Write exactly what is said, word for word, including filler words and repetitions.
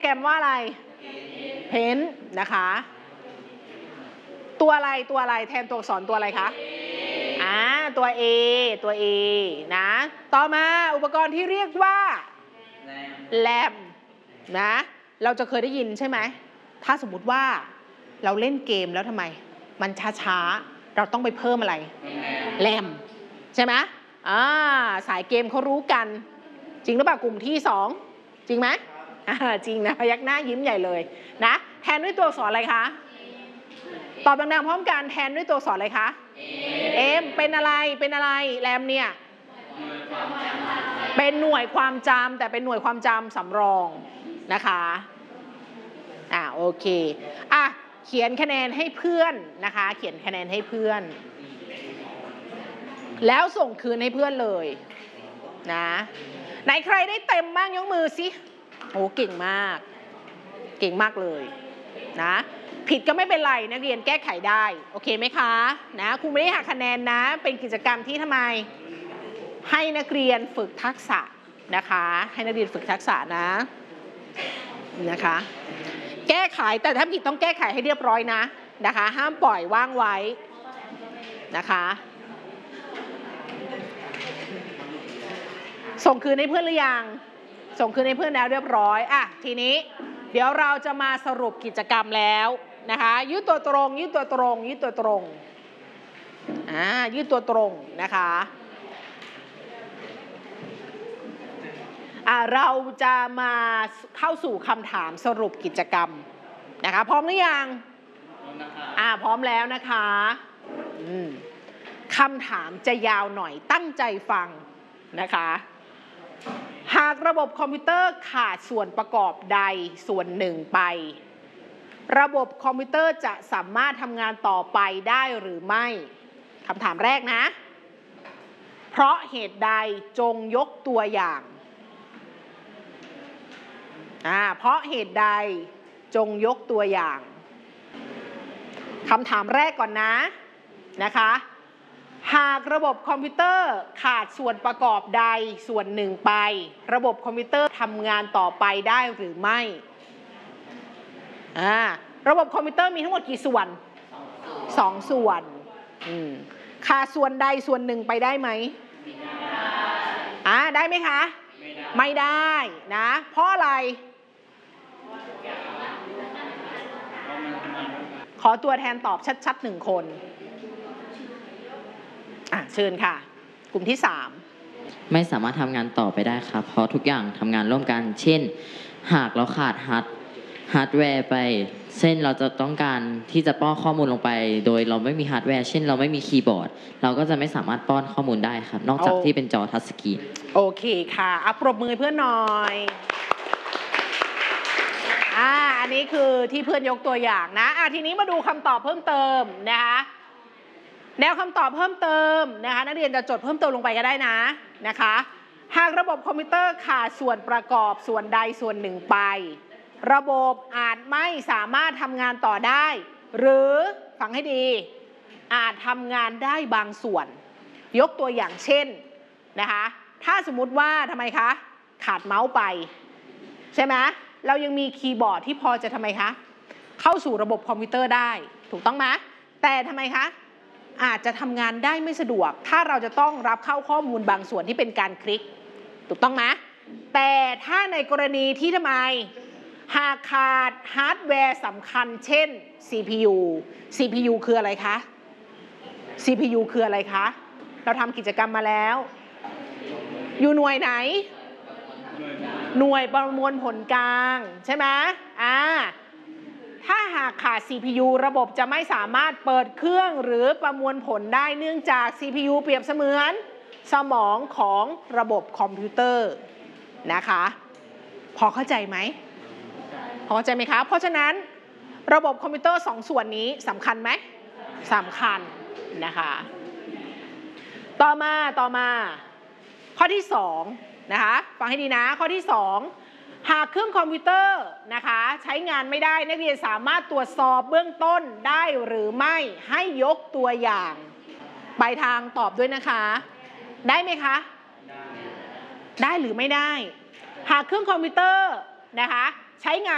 แกรมว่าอะไรเพนท์นะคะตัวอะไรตัวอะไรแทนตัวอักษรตัวอะไรคะอ่าตัว A ตัว A นะต่อมาอุปกรณ์ที่เรียกว่าแรมนะเราจะเคยได้ยินใช่ไหมถ้าสมมุติว่าเราเล่นเกมแล้วทำไมมันช้าๆเราต้องไปเพิ่มอะไรแรมใช่ไหมอ่าสายเกมเขารู้กันจริงหรือเปล่ากลุ่มที่สองจริงไหมจริงนะพยักหน้ายิ้มใหญ่เลยนะแทนด้วยตัวอักษรอะไรคะตอบดังๆพร้อมกันแทนด้วยตัวอักษรอะไรคะเอ็มเป็นอะไรเป็นอะไรแรมเนี่ยเป็นหน่วยความจำแต่เป็นหน่วยความจำสำรองนะคะอ่าโอเคอ่ะเขียนคะแนนให้เพื่อนนะคะเขียนคะแนนให้เพื่อนแล้วส่งคืนให้เพื่อนเลยนะไหนใครได้เต็มบ้างยกมือสิโอ้เก่งมากเก่งมากเลยนะผิดก็ไม่เป็นไรนักเรียนแก้ไขได้โอเคไหมคะนะครูไม่ได้หักคะแนนนะเป็นกิจกรรมที่ทำไมให้นักเรียนฝึกทักษะนะคะให้นักเรียนฝึกทักษะนะนะคะแก้ไขแต่ถ้าผิดต้องแก้ไขให้เรียบร้อยนะนะคะห้ามปล่อยว่างไว้นะคะส่งคืนให้เพื่อนหรือยังส่งคืนให้เพื่อนแล้วเรียบร้อยอ่ะทีนี้เดี๋ยวเราจะมาสรุปกิจกรรมแล้วนะคะยืดตัวตรงยืดตัวตรงยืดตัวตรงอ่ายืดตัวตรงนะคะอ่าเราจะมาเข้าสู่คำถามสรุปกิจกรรมนะคะพร้อมหรือยังพร้อมนะคะอ่าพร้อมแล้วนะคะอืมคำถามจะยาวหน่อยตั้งใจฟังนะคะหากระบบคอมพิวเตอร์ขาดส่วนประกอบใดส่วนหนึ่งไประบบคอมพิวเตอร์จะสามารถทำงานต่อไปได้หรือไม่คำถามแรกนะเพราะเหตุใดจงยกตัวอย่างอ่าเพราะเหตุใดจงยกตัวอย่างคำถามแรกก่อนนะนะคะหากระบบคอมพิวเตอร์ขาดส่วนประกอบใดส่วนหนึ่งไประบบคอมพิวเตอร์ทำงานต่อไปได้หรือไม่อ่าระบบคอมพิวเตอร์มีทั้งหมดกี่ส่วนสองส่วนอืมขาดส่วนใดส่วนหนึ่งไปได้ไหมอ่าได้ไหมคะไม่ได้นะเพราะอะไรขอตัวแทนตอบชัดๆหนึ่งคนอ่ะเชิญค่ะกลุ่มที่สามไม่สามารถทำงานต่อไปได้ครับเพราะทุกอย่างทำงานร่วมกันเช่นหากเราขาดฮาร์ดฮาร์ดแวร์ไปเช่นเราจะต้องการที่จะป้อนข้อมูลลงไปโดยเราไม่มีฮาร์ดแวร์เช่นเราไม่มีคีย์บอร์ดเราก็จะไม่สามารถป้อนข้อมูลได้ครับนอกจากที่เป็นจอทัชสกรีนโอเคค่ะอ่ะปรบมือเพื่อนหน่อยอ่าอันนี้คือที่เพื่อนยกตัวอย่างนะอ่ะทีนี้มาดูคำตอบเพิ่มเติมนะคะแนวคำตอบเพิ่มเติมนะคะนักเรียนจะจดเพิ่มเติมลงไปก็ได้นะนะคะหากระบบคอมพิวเตอร์ขาดส่วนประกอบส่วนใดส่วนหนึ่งไประบบอาจไม่สามารถทำงานต่อได้หรือฟังให้ดีอาจทำงานได้บางส่วนยกตัวอย่างเช่นนะคะถ้าสมมุติว่าทำไมคะขาดเมาส์ไปใช่ไหมเรายังมีคีย์บอร์ดที่พอจะทำไมคะเข้าสู่ระบบคอมพิวเตอร์ได้ถูกต้องไหมแต่ทำไมคะอาจจะทำงานได้ไม่สะดวกถ้าเราจะต้องรับเข้าข้อมูลบางส่วนที่เป็นการคลิกถูกต้องไหมแต่ถ้าในกรณีที่ทำไมหากขาดฮาร์ดแวร์สำคัญเช่น ซี พี ยู ซี พี ยู คืออะไรคะ ซี พี ยู คืออะไรคะเราทำกิจกรรมมาแล้วอยู่หน่วยไหนหน่วยประมวลผลกลางใช่ไหมอ่าถ้าหากขาด ซี พี ยู ระบบจะไม่สามารถเปิดเครื่องหรือประมวลผลได้เนื่องจาก ซี พี ยู เปรียบเสมือนสมองของระบบคอมพิวเตอร์นะคะพอเข้าใจไหมพอเข้าใจไหมคะเพราะฉะนั้นระบบคอมพิวเตอร์สองส่วนนี้สำคัญไหมสำคัญนะคะต่อมาต่อมาข้อที่สองนะคะฟังให้ดีนะข้อที่สองหากเครื่องคอมพิวเตอร์นะคะใช้งานไม่ได้นักเรียนสามารถตรวจสอบเบื้องต้นได้หรือไม่ให้ยกตัวอย่างปลายทางตอบด้วยนะคะได้ไหมคะได้ได้หรือไม่ได้หากเครื่องคอมพิวเตอร์นะคะใช้งาน